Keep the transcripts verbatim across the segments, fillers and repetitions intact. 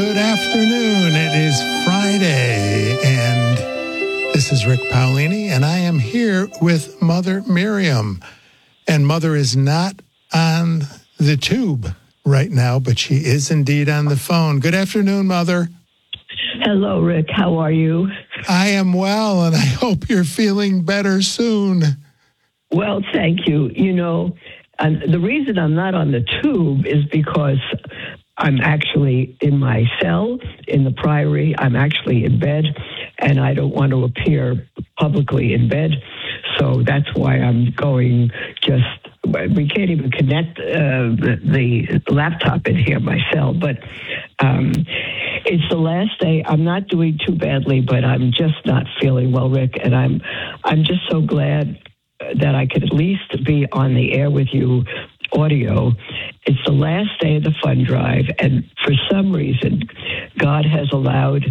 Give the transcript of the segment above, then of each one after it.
Good afternoon. It is Friday, and this is Rick Paolini, and I am here with Mother Miriam. And Mother is not on the tube right now, but she is indeed on the phone. Good afternoon, Mother. Hello, Rick. How are you? I am well, and I hope you're feeling better soon. Well, thank you. You know, and the reason I'm not on the tube is because I'm actually in my cell in the Priory. I'm actually in bed, and I don't want to appear publicly in bed. So that's why I'm going just, we can't even connect uh, the, the laptop in here, my cell. But um, it's the last day. I'm not doing too badly, but I'm just not feeling well, Rick. And I'm, I'm just so glad that I could at least be on the air with you, audio. It's the last day of the fund drive, and for some reason, God has allowed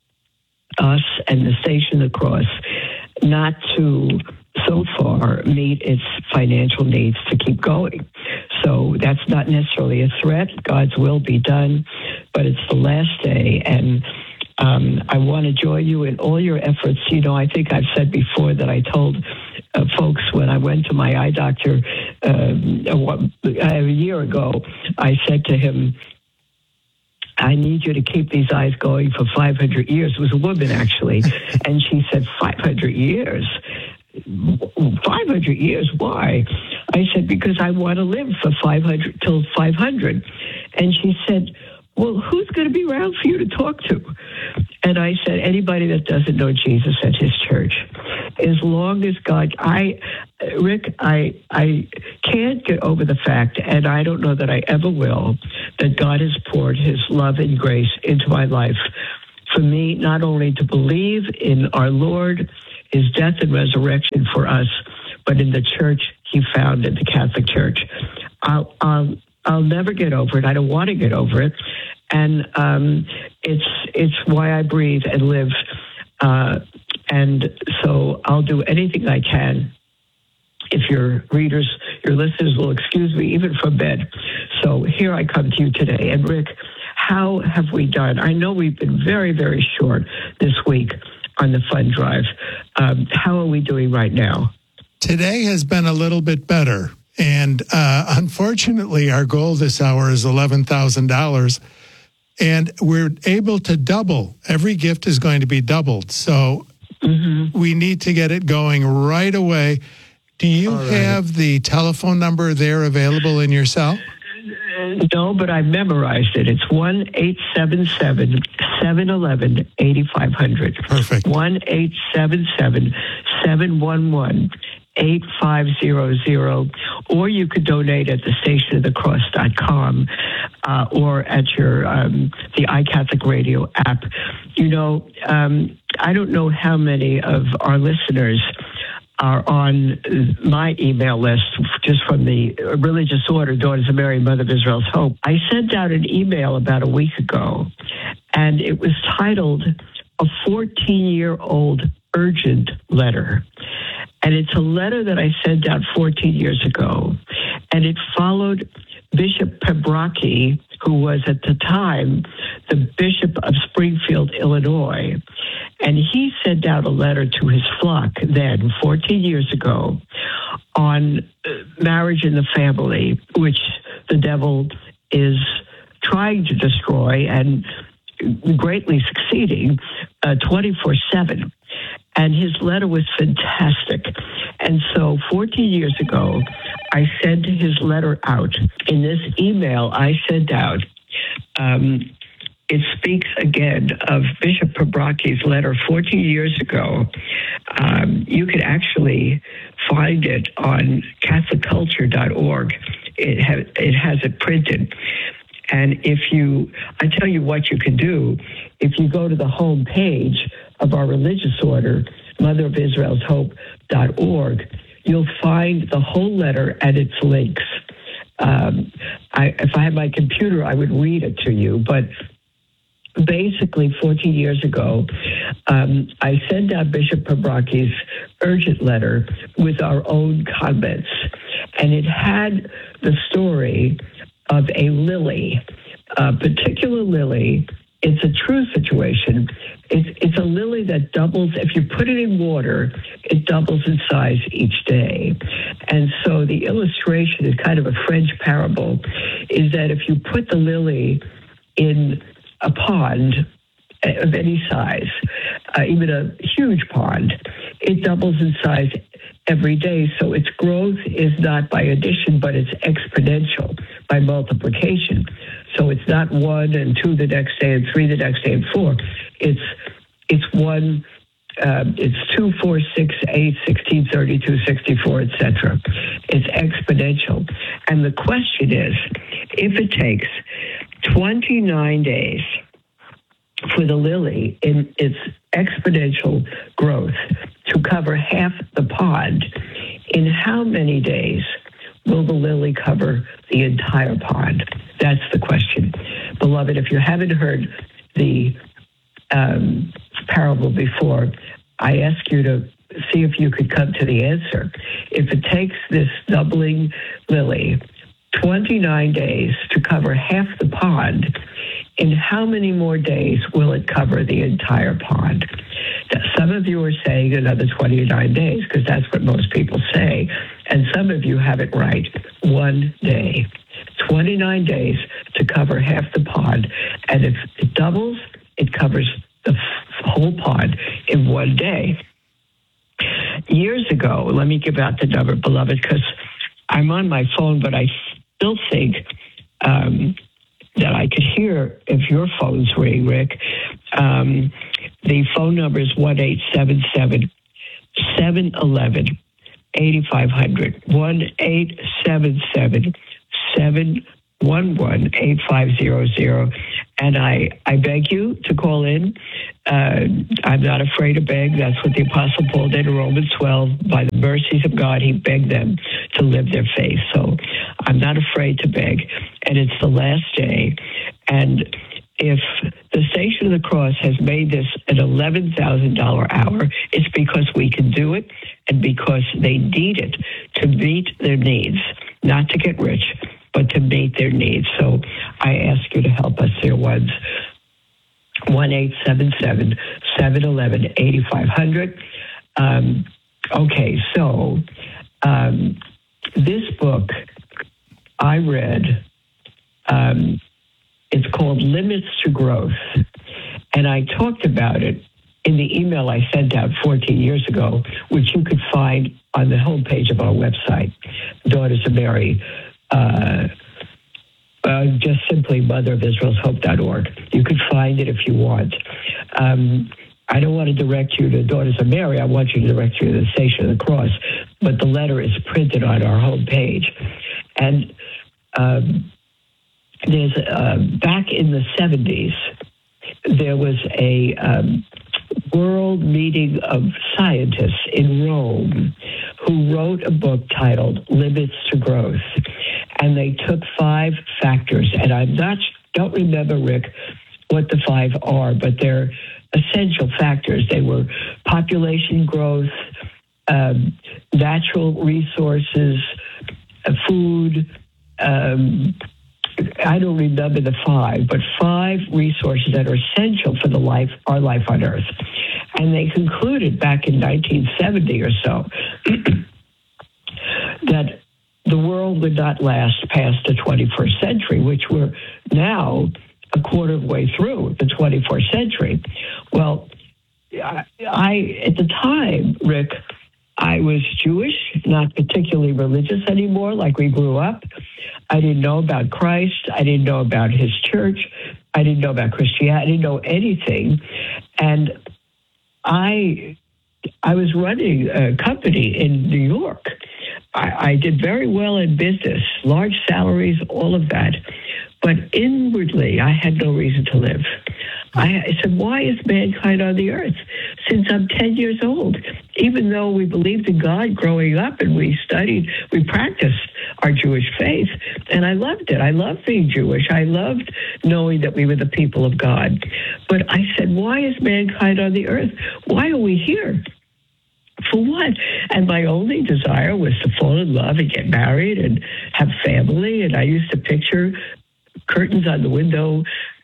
us and the Station of the Cross not to, so far, meet its financial needs to keep going. So that's not necessarily a threat. God's will be done, but it's the last day, and um, I want to join you in all your efforts. You know, I think I've said before that I told Uh, folks, when I went to my eye doctor um, a, a year ago, I said to him, I need you to keep these eyes going for five hundred years. It was a woman, actually. And she said, five hundred years? five hundred years? Why? I said, because I want to live for five hundred till five hundred. And she said, well, who's going to be around for you to talk to? And I said, anybody that doesn't know Jesus at his church. As long as God, I, Rick, I, I can't get over the fact, and I don't know that I ever will, that God has poured his love and grace into my life for me, not only to believe in our Lord, his death and resurrection for us, but in the church he founded, the Catholic Church. I'll, I'll, I'll never get over it. I don't want to get over it. And um, it's it's why I breathe and live. Uh, and so I'll do anything I can. If your readers, your listeners will excuse me, even from bed. So here I come to you today. And Rick, how have we done? I know we've been very, very short this week on the fund drive. Um, how are we doing right now? Today has been a little bit better. And uh, unfortunately, our goal this hour is eleven thousand dollars. And we're able to double. Every gift is going to be doubled. So mm-hmm. we need to get it going right away. Do you right. have the telephone number there available in your cell? No, but I memorized it. It's one eight seven seven, seven one one, eight five zero zero. Perfect. one eight seven seven, seven one one, eight five zero zero. Or you could donate at the station of the cross dot com uh, or at your um, the iCatholic Radio app. You know, um, I don't know how many of our listeners are on my email list just from the Religious Order, Daughters of Mary, Mother of Israel's Hope. I sent out an email about a week ago, and it was titled A fourteen-Year-Old Urgent Letter. And it's a letter that I sent out fourteen years ago, and it followed Bishop Pembrocki, who was at the time the Bishop of Springfield, Illinois. And he sent out a letter to his flock then, fourteen years ago, on marriage in the family, which the devil is trying to destroy and greatly succeeding uh, twenty-four seven. And his letter was fantastic. And so fourteen years ago, I sent his letter out. In this email I sent out, um, it speaks again of Bishop Pembrocki's letter fourteen years ago. Um, you can actually find it on Catholic Culture dot org. It, ha- it has it printed. And if you, I tell you what you can do, if you go to the home page of our religious order, Mother of Israel's Hope dot org, you'll find the whole letter and its links. Um, I, if I had my computer, I would read it to you, but basically fourteen years ago, um, I sent out Bishop Pembrocki's urgent letter with our own comments, and it had the story of a lily, a particular lily it's a true situation. It's, it's a lily that doubles. If you put it in water, it doubles in size each day. And so the illustration is kind of a French parable, is that if you put the lily in a pond of any size, uh, even a huge pond, it doubles in size every day. So its growth is not by addition, but it's exponential by multiplication. So it's not one and two the next day and three the next day and four. It's it's one, um, it's two, four, six, eight, sixteen, thirty-two, sixty-four, et cetera. It's exponential. And the question is, if it takes twenty-nine days for the lily in its exponential growth to cover half the pond, in how many days will the lily cover the entire pond? That's the question. Beloved, if you haven't heard the um, parable before, I ask you to see if you could come to the answer. If it takes this doubling lily twenty-nine days to cover half the pond, in how many more days will it cover the entire pond? Now, some of you are saying another twenty-nine days, because that's what most people say. And some of you have it right. One day. twenty-nine days to cover half the pond. And if it doubles, it covers the whole pond in one day. Years ago, let me give out the number, beloved, because I'm on my phone, but I still think um, that I could hear if your phone's ring, Rick. Um, the phone number is one eight seven seven, seven one one, eight five zero zero, one eight seven seven, seven one one, eight five zero zero. And I, I beg you to call in. Uh, I'm not afraid to beg. That's what the Apostle Paul did in Romans twelve. By the mercies of God, he begged them to live their faith. So I'm not afraid to beg. And it's the last day. And if the Station of the Cross has made this an eleven thousand dollars hour, it's because we can do it and because they need it to meet their needs, not to get rich, but to meet their needs. So I ask you to help us, dear ones. one eight seven seven, seven one one, eight five zero zero. Um, okay, so um, this book I read, um, it's called Limits to Growth. And I talked about it in the email I sent out fourteen years ago, which you could find on the homepage of our website, Daughters of Mary. Uh, uh, just simply mother of israel's hope dot org. You could find it if you want. Um, I don't want to direct you to Daughters of Mary. I want you to direct you to the Station of the Cross. But the letter is printed on our homepage. And um, there's uh, back in the seventies, there was a um, world meeting of scientists in Rome who wrote a book titled Limits to Growth. And they took five factors, and I not don't remember, Rick, what the five are, but they're essential factors. They were population growth, um, natural resources, uh, food. Um, I don't remember the five, but five resources that are essential for the life, our life on Earth. And they concluded back in nineteen seventy or so that the world would not last past the twenty-first century, which we're now a quarter of the way through the twenty-first century. Well, I, I at the time, Rick, I was Jewish, not particularly religious anymore, like we grew up. I didn't know about Christ. I didn't know about his church. I didn't know about Christianity. I didn't know anything. And I I was running a company in New York. I, I did very well in business, large salaries, all of that. But inwardly, I had no reason to live. I, I said, why is mankind on the earth? Since I'm ten years old, even though we believed in God growing up and we studied, we practiced our Jewish faith, and I loved it. I loved being Jewish. I loved knowing that we were the people of God. But I said, why is mankind on the earth? Why are we here? For what? And my only desire was to fall in love and get married and have family. And I used to picture curtains on the window,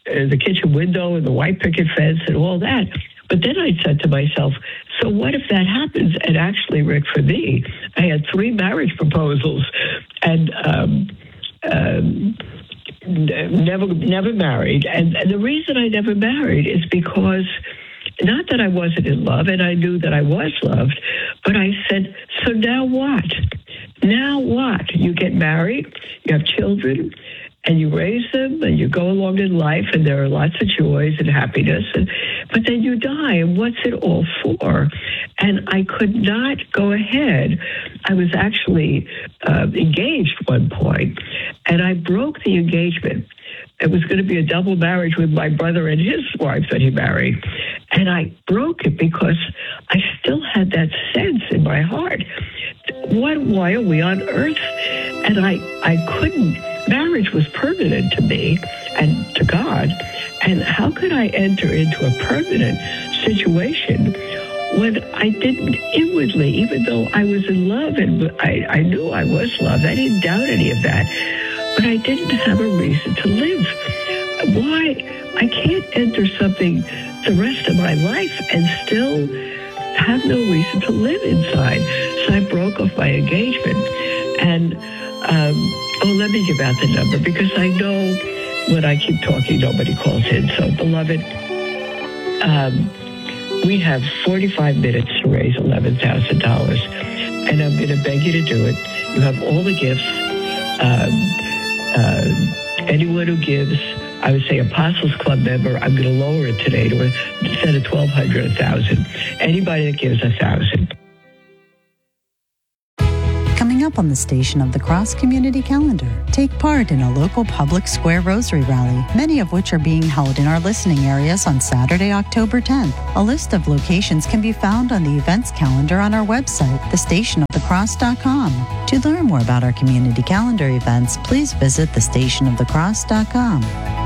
uh, the kitchen window and the white picket fence and all that. But then I said to myself, so what if that happens? And actually, Rick, for me, I had three marriage proposals and um, um, never never married. And, and the reason I never married is because, not that I wasn't in love, and I knew that I was loved, but I said, so now what? Now what? You get married, you have children, and you raise them, and you go along in life, and there are lots of joys and happiness, and, but then you die, and what's it all for? And I could not go ahead. I was actually uh, engaged at one point, and I broke the engagement. It was going to be a double marriage with my brother and his wife that he married. And I broke it because I still had that sense in my heart. What, why are we on earth? And I, I couldn't. Marriage was permanent to me and to God. And how could I enter into a permanent situation when I didn't inwardly, even though I was in love and I, I knew I was loved. I didn't doubt any of that. But I didn't have a reason to live. Why? I can't enter something the rest of my life and still have no reason to live inside. So I broke off my engagement. And, um, oh, let me give out the number because I know when I keep talking, nobody calls in. So, beloved, um, we have forty-five minutes to raise eleven thousand dollars. And I'm going to beg you to do it. You have all the gifts. Um, Uh, anyone who gives, I would say Apostles Club member, I'm going to lower it today to a, instead of twelve hundred, one thousand. Anybody that gives one thousand. Coming up on the Station of the Cross Community Calendar, take part in a local public square rosary rally, many of which are being held in our listening areas on Saturday, October tenth. A list of locations can be found on the events calendar on our website, the station of the cross dot com. To learn more about our community calendar events, please visit the station of the cross dot com.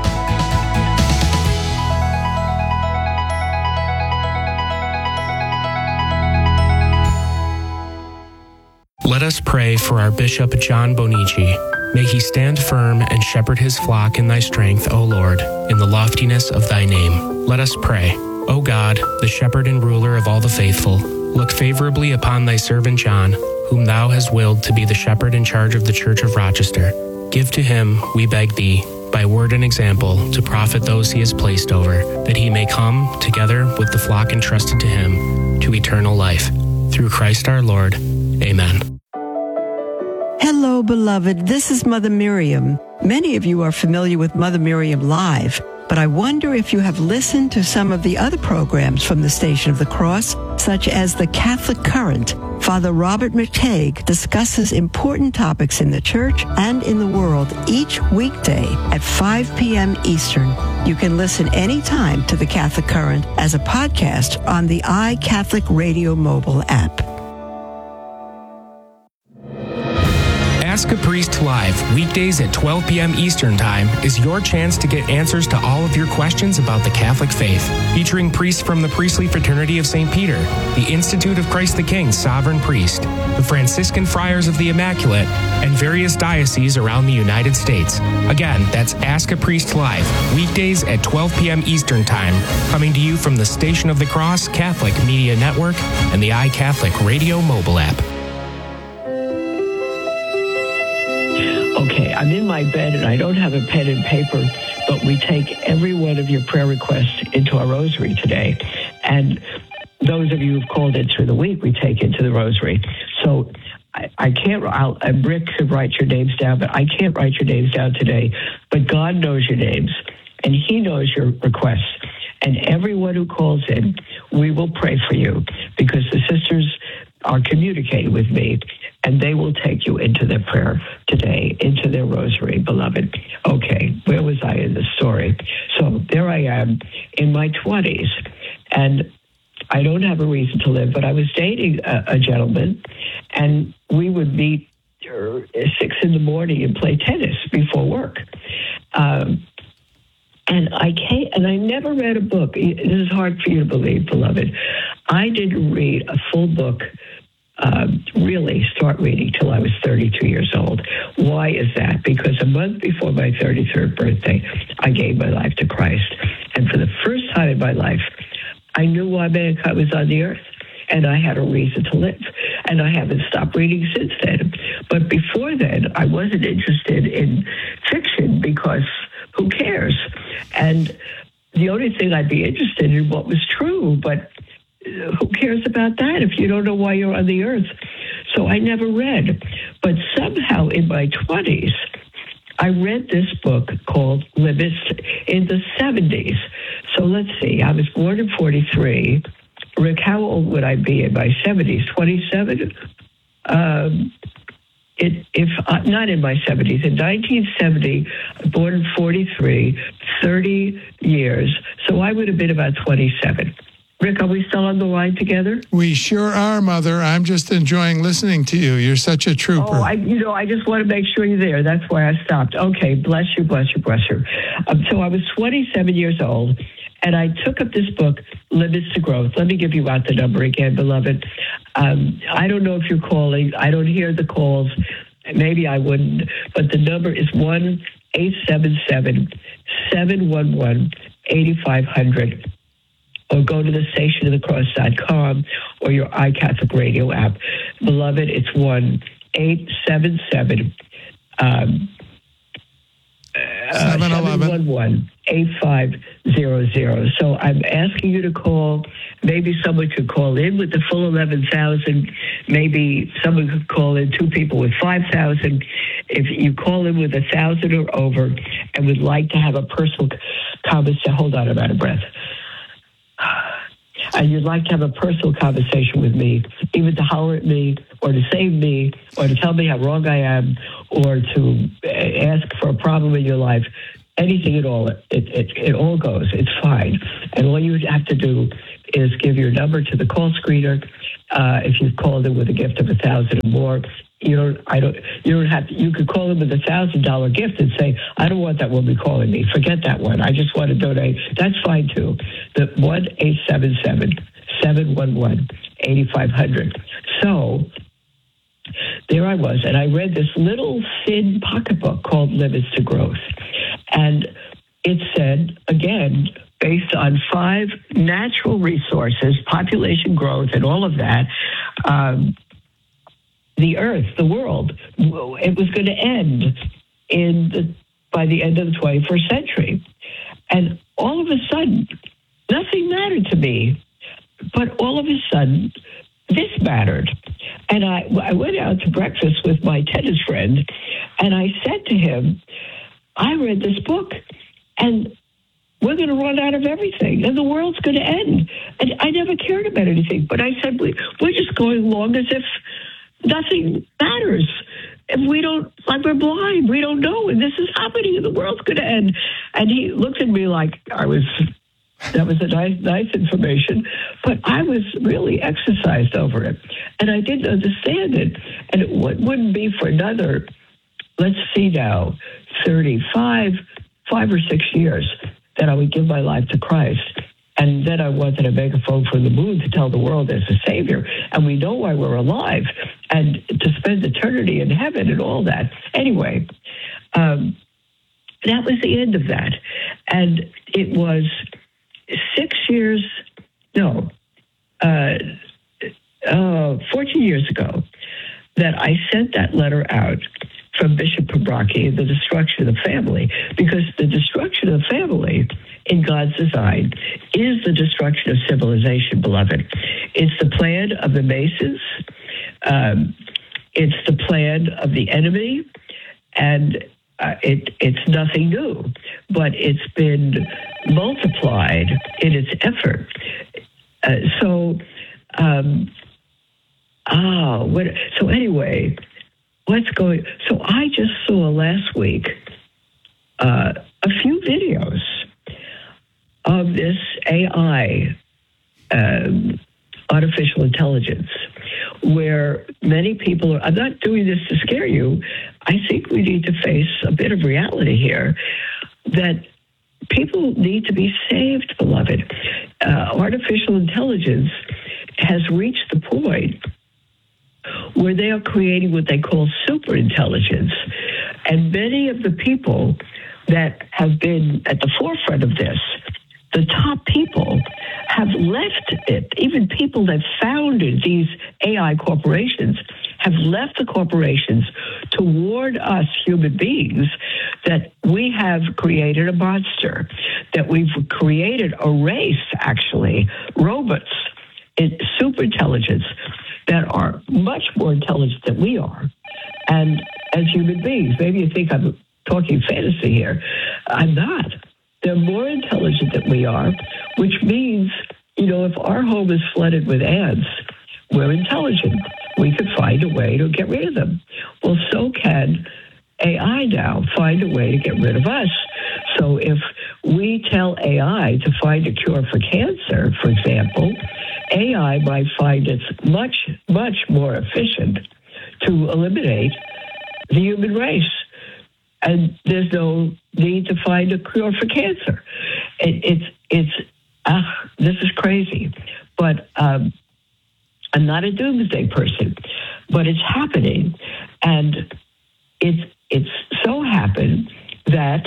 Let us pray for our Bishop John Bonici. May he stand firm and shepherd his flock in thy strength, O Lord, in the loftiness of thy name. Let us pray. O God, the shepherd and ruler of all the faithful, look favorably upon thy servant John, whom thou hast willed to be the shepherd in charge of the Church of Rochester. Give to him, we beg thee, by word and example, to profit those he has placed over, that he may come, together with the flock entrusted to him, to eternal life. Through Christ our Lord. Amen. Hello, beloved. This is Mother Miriam. Many of you are familiar with Mother Miriam Live, but I wonder if you have listened to some of the other programs from the Station of the Cross, such as the Catholic Current. Father Robert McTague discusses important topics in the church and in the world each weekday at five p.m. Eastern. You can listen anytime to the Catholic Current as a podcast on the iCatholic Radio mobile app. Ask a Priest Live, weekdays at twelve p.m. Eastern Time, is your chance to get answers to all of your questions about the Catholic faith. Featuring priests from the Priestly Fraternity of Saint Peter, the Institute of Christ the King Sovereign Priest, the Franciscan Friars of the Immaculate, and various dioceses around the United States. Again, that's Ask a Priest Live, weekdays at twelve p.m. Eastern Time, coming to you from the Station of the Cross Catholic Media Network and the iCatholic Radio mobile app. Okay, I'm in my bed and I don't have a pen and paper, but we take every one of your prayer requests into our rosary today. And those of you who've called in through the week, we take into the rosary. So I, I can't, I'll, Rick could write your names down, but I can't write your names down today. But God knows your names and he knows your requests. And everyone who calls in, we will pray for you because the sisters are communicating with me and they will take you into their prayer today, into their rosary, beloved. Okay, where was I in the story? So there I am in my twenties, and I don't have a reason to live, but I was dating a, a gentleman, and we would meet uh, six in the morning and play tennis before work. Um, and I came, and I never read a book. This is hard for you to believe, beloved. I didn't read a full book um, really start reading till I was thirty-two years old. Why is that? Because a month before my thirty-third birthday, I gave my life to Christ. And for the first time in my life, I knew why mankind was on the earth, and I had a reason to live. And I haven't stopped reading since then. But before then, I wasn't interested in fiction because who cares? And the only thing I'd be interested in what was true, but who cares about that if you don't know why you're on the earth? So I never read. But somehow in my twenties, I read this book called Limits in the seventies. So let's see, I was born in forty-three. Rick, how old would I be in my seventies? twenty-seven? Um, it, if uh, not in my seventies, in nineteen seventy, born in forty-three, thirty years. So I would have been about twenty-seven. Rick, are we still on the line together? We sure are, Mother. I'm just enjoying listening to you. You're such a trooper. Oh, I, you know, I just want to make sure you're there. That's why I stopped. Okay, bless you, bless you, bless you. Um, so I was twenty-seven years old, and I took up this book, Limits to Growth. Let me give you out the number again, beloved. Um, I don't know if you're calling. I don't hear the calls. Maybe I wouldn't. But the number is one eight seven seven, seven one one, eight five zero zero. Or go to the station of the cross dot com or your iCatholic radio app. Beloved, it's one eight seven seven, um, seven one one, eight five zero zero. So I'm asking you to call. Maybe someone could call in with the full eleven thousand. Maybe someone could call in, two people with five thousand. If you call in with one thousand or over and would like to have a personal conversation, hold on, I'm out of breath. And you'd like to have a personal conversation with me, even to holler at me or to save me or to tell me how wrong I am or to ask for a problem in your life, anything at all, it, it, it all goes. It's fine. And all you have to do is give your number to the call screener. Uh, if you've called in with a gift of a thousand or more, you don't. I don't. You don't have to. You could call in with a thousand dollar gift and say, "I don't want that woman calling me. Forget that one. I just want to donate." That's fine too. The one eight seven seven seven one one eighty five hundred. So there I was, and I read this little thin pocketbook called Limits to Growth, and it said again, based on five natural resources, population growth, and all of that. Um, The earth, the world, it was going to end in the, by the end of the twenty-first century. And all of a sudden, nothing mattered to me. But all of a sudden, this mattered. And I, I went out to breakfast with my tennis friend, and I said to him, I read this book, and we're going to run out of everything, and the world's going to end. And I never cared about anything. But I said, we, we're just going along as if nothing matters. If we don't, like we're blind, we don't know, and this is happening, and the world's going to end. And he looked at me like I was, that was a nice, nice information, but I was really exercised over it, and I didn't understand it. And it w- wouldn't be for another, let's see now, thirty-five, five or six years that I would give my life to Christ. And then I wanted a megaphone from the moon to tell the world there's a Savior. And we know why we're alive. And to spend eternity in heaven and all that. Anyway, um, that was the end of that. And it was six years, no, uh, uh, fourteen years ago that I sent that letter out from Bishop Pembrocki, The Destruction of the Family, because the destruction of the family in God's design is the destruction of civilization, beloved. It's the plan of the Masons. Um, it's the plan of the enemy, and uh, it, it's nothing new, but it's been multiplied in its effort. Uh, so, um, ah, what, so anyway, what's going? So I just saw last week uh, a few videos of this A I, um, artificial intelligence, where many people are, I'm not doing this to scare you. I think we need to face a bit of reality here, that people need to be saved, beloved. Uh, artificial intelligence has reached the point where they are creating what they call super intelligence. And many of the people that have been at the forefront of this, the top people, have left it. Even people that founded these A I corporations have left the corporations to warn us human beings that we have created a monster, that we've created a race, actually, robots, super intelligence, that are much more intelligent than we are. And as human beings, maybe you think I'm talking fantasy here. I'm not. They're more intelligent than we are, which means, you know, if our home is flooded with ants, we're intelligent. We could find a way to get rid of them. Well, so can A I now find a way to get rid of us. So if we tell A I to find a cure for cancer, for example, A I might find it's much, much more efficient to eliminate the human race. And there's no need to find a cure for cancer. It, it's, it's, uh, this is crazy. But um, I'm not a doomsday person, but it's happening. And it's, it's so happened that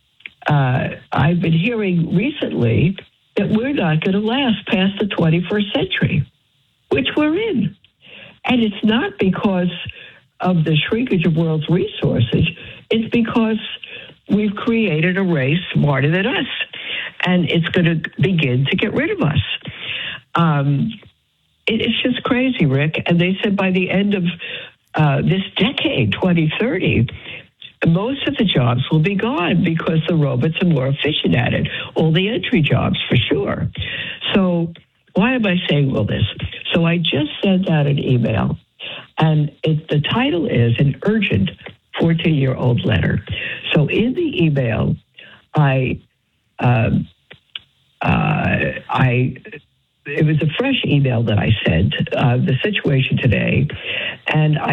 uh, I've been hearing recently that we're not going to last past the twenty-first century, which we're in. And it's not because of the shrinkage of world's resources. It's because we've created a race smarter than us, and it's going to begin to get rid of us. Um, it, it's just crazy, Rick. And they said by the end of uh, this decade, twenty thirty, most of the jobs will be gone because the robots are more efficient at it. All the entry jobs, for sure. So why am I saying all this? So I just sent out an email, and it, the title is an urgent fourteen-year-old letter. So in the email, I, um, uh, I, it was a fresh email that I sent, uh, the situation today, and I